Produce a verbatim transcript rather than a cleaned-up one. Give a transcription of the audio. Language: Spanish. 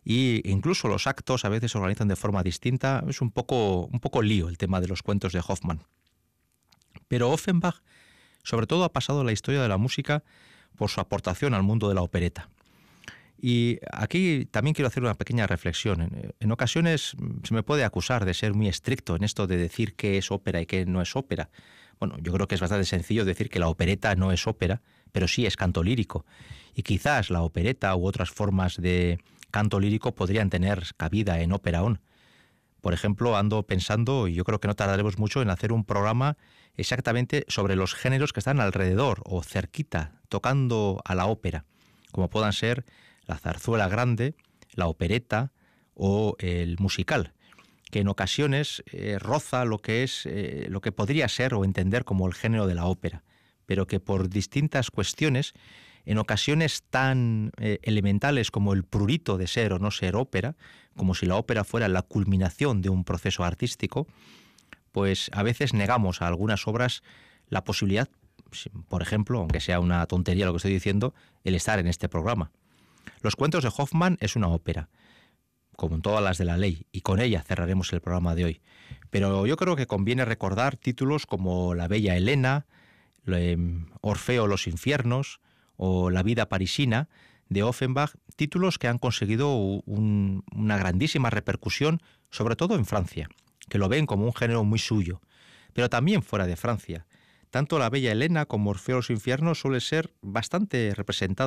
y incluso los actos a veces se organizan de forma distinta. Es un poco, un poco lío el tema de los cuentos de Hoffmann. Pero Offenbach, sobre todo, ha pasado la historia de la música por su aportación al mundo de la opereta. Y aquí también quiero hacer una pequeña reflexión. En, en ocasiones se me puede acusar de ser muy estricto en esto de decir qué es ópera y qué no es ópera. Bueno, yo creo que es bastante sencillo decir que la opereta no es ópera, pero sí es canto lírico. Y quizás la opereta u otras formas de canto lírico podrían tener cabida en ópera-on. Por ejemplo, ando pensando, y yo creo que no tardaremos mucho en hacer un programa exactamente sobre los géneros que están alrededor o cerquita, tocando a la ópera, como puedan ser la zarzuela grande, la opereta o el musical, que en ocasiones eh, roza lo que es, eh, lo que podría ser o entender como el género de la ópera, pero que por distintas cuestiones, en ocasiones tan eh, elementales como el prurito de ser o no ser ópera, como si la ópera fuera la culminación de un proceso artístico, pues a veces negamos a algunas obras la posibilidad, por ejemplo, aunque sea una tontería lo que estoy diciendo, el estar en este programa. Los cuentos de Hoffmann es una ópera, como en todas las de la ley, y con ella cerraremos el programa de hoy. Pero yo creo que conviene recordar títulos como La Bella Helena, Orfeo los infiernos o La vida parisina de Offenbach, títulos que han conseguido un, una grandísima repercusión, sobre todo en Francia, que lo ven como un género muy suyo, pero también fuera de Francia. Tanto La Bella Helena como Orfeo los infiernos suele ser bastante representada